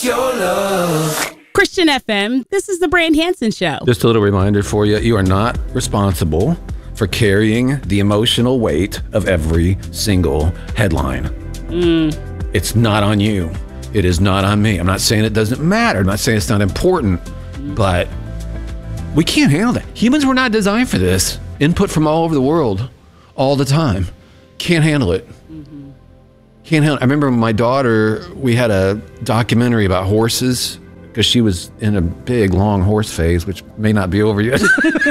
your love. Christian FM, this is the Brand Hansen Show. Just a little reminder for you, you are not responsible for carrying the emotional weight of every single headline. It's not on you. It is not on me. I'm not saying it doesn't matter. I'm not saying it's not important, but we can't handle that. Humans were not designed for this. Input from all over the world, all the time. Can't handle it. Can't handle it. I remember my daughter, we had a documentary about horses because she was in a big, long horse phase, which may not be over yet.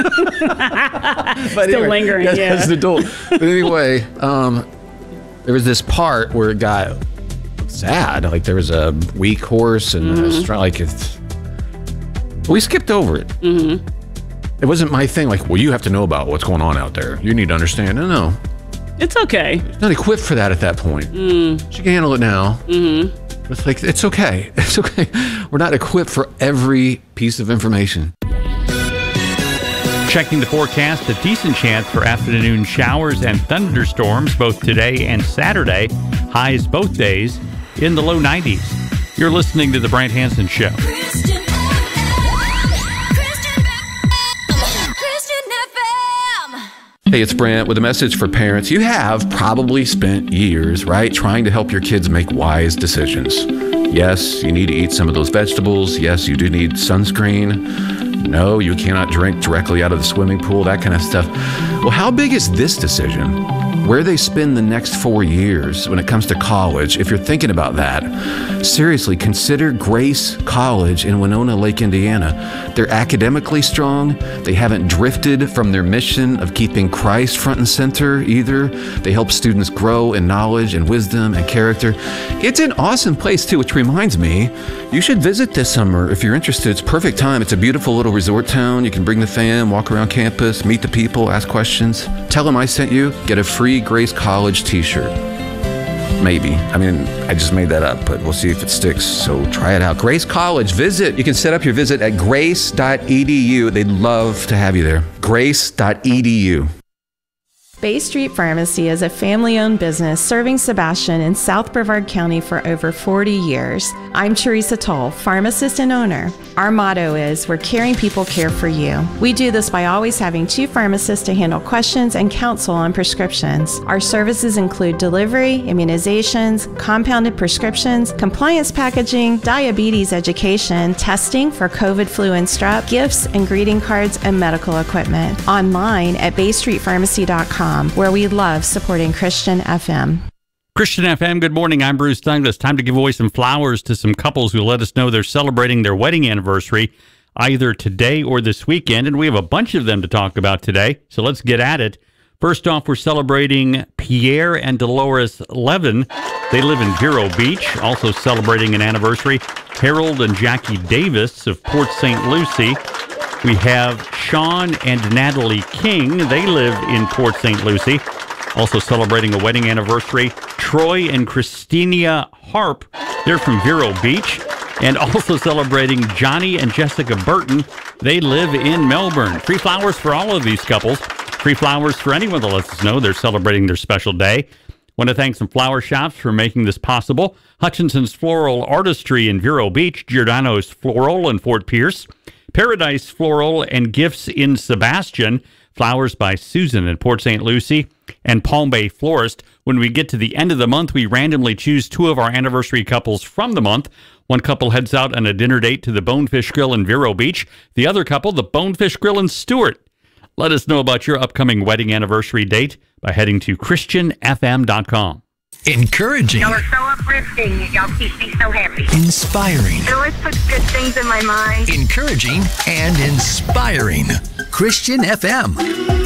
But Still lingering, yeah. As an adult. But anyway, there was this part where it got sad. Like there was a weak horse and a strong, like it's. We skipped over it. It wasn't my thing. Like, well, you have to know about what's going on out there. You need to understand. No. It's okay. She's not equipped for that at that point. She can handle it now. It's like, it's okay. It's okay. We're not equipped for every piece of information. Checking the forecast, a decent chance for afternoon showers and thunderstorms both today and Saturday. Highs both days in the low 90s. You're listening to The Brand Hansen Show. Christian FM. Hey, it's Brant with a message for parents. You have probably spent years, right, trying to help your kids make wise decisions. Yes, you need to eat some of those vegetables. Yes, you do need sunscreen. No, you cannot drink directly out of the swimming pool, that kind of stuff. Well, how big is this decision? Where they spend the next 4 years when it comes to college, if you're thinking about that, seriously, consider Grace College in Winona Lake, Indiana. They're academically strong. They haven't drifted from their mission of keeping Christ front and center either. They help students grow in knowledge and wisdom and character. It's an awesome place too, which reminds me, you should visit this summer if you're interested. It's perfect time. It's a beautiful little resort town. You can bring the fam, walk around campus, meet the people, ask questions. Tell them I sent you. Get a free Grace College t-shirt. Maybe. I mean, I just made that up, but we'll see if it sticks. So try it out. Grace College, visit. You can set up your visit at grace.edu. They'd love to have you there. Grace.edu. Bay Street Pharmacy is a family-owned business serving Sebastian in South Brevard County for over 40 years. I'm Teresa Toll, pharmacist and owner. Our motto is, we're caring people care for you. We do this by always having 2 pharmacists to handle questions and counsel on prescriptions. Our services include delivery, immunizations, compounded prescriptions, compliance packaging, diabetes education, testing for COVID, flu, and strep, gifts and greeting cards, and medical equipment. Online at baystreetpharmacy.com. where we love supporting Christian FM. Christian FM, good morning. I'm Bruce Douglas. Time to give away some flowers to some couples who let us know they're celebrating their wedding anniversary either today or this weekend, and we have a bunch of them to talk about today, so let's get at it. First off, we're celebrating Pierre and Dolores Levin. They live in Vero Beach. Also celebrating an anniversary, Harold and Jackie Davis of Port St. Lucie. We have Sean and Natalie King. They live in Port St. Lucie. Also celebrating a wedding anniversary, Troy and Christina Harp. They're from Vero Beach. And also celebrating Johnny and Jessica Burton. They live in Melbourne. Free flowers for all of these couples. Free flowers for anyone that lets us know they're celebrating their special day. Want to thank some flower shops for making this possible. Hutchinson's Floral Artistry in Vero Beach. Giordano's Floral in Fort Pierce. Paradise Floral and Gifts in Sebastian, Flowers by Susan in Port St. Lucie, and Palm Bay Florist. When we get to the end of the month, we randomly choose 2 of our anniversary couples from the month. One couple heads out on a dinner date to the Bonefish Grill in Vero Beach. The other couple, the Bonefish Grill in Stewart. Let us know about your upcoming wedding anniversary date by heading to christianfm.com. Encouraging. Y'all are so uplifting. Y'all keep me so happy. Inspiring. It always puts good things in my mind. Encouraging and inspiring. Christian FM.